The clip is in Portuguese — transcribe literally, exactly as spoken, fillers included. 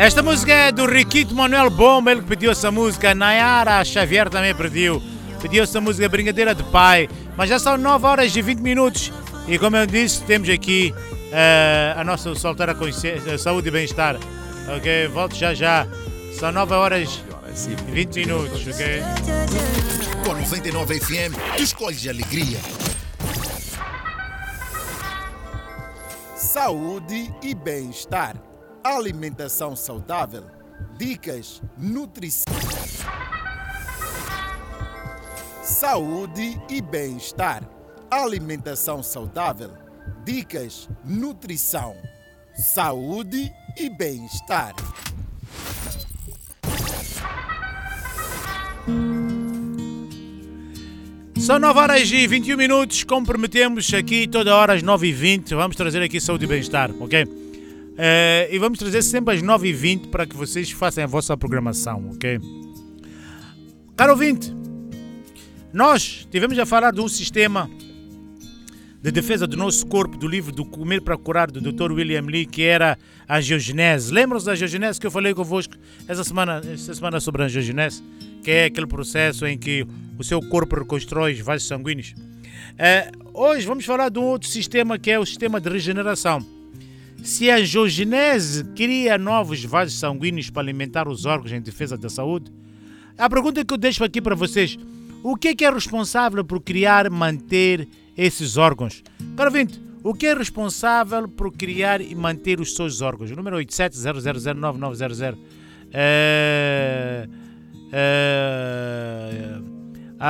Esta música é do Riquito Manuel Bomba, ele que pediu essa música. Nayara Xavier também pediu. Pediu essa música Brincadeira de Pai. Mas já são nove horas e vinte minutos. E como eu disse, temos aqui uh, a nossa solteira consciência, saúde e bem-estar. Ok? Volto já já. São nove horas e vinte minutos. Ok? Com noventa e nove F M, tu escolhes alegria. Saúde e bem-estar. Alimentação saudável. Dicas nutrição. Saúde e bem-estar. Alimentação saudável. Dicas nutrição. Saúde e bem-estar. São nove horas e vinte e um minutos, como prometemos aqui toda hora às nove e vinte, vamos trazer aqui saúde e bem-estar, ok? Uh, e vamos trazer sempre às nove e vinte para que vocês façam a vossa programação, ok? Caro ouvinte, nós tivemos a falar de um sistema de defesa do nosso corpo, do livro do Comer para Curar, do doutor William Li, que era a angiogenese. Lembram-se da angiogenese que eu falei convosco essa semana, essa semana sobre a angiogenese? Que é aquele processo em que o seu corpo reconstrói os vasos sanguíneos. Uh, hoje vamos falar de um outro sistema que é o sistema de regeneração. Se a angiogenese cria novos vasos sanguíneos para alimentar os órgãos em defesa da saúde, a pergunta que eu deixo aqui para vocês: o que é que é responsável por criar e manter esses órgãos? Caro ouvinte, o que é responsável por criar e manter os seus órgãos? O número oito sete zero zero zero nove nove zero zero. É... É...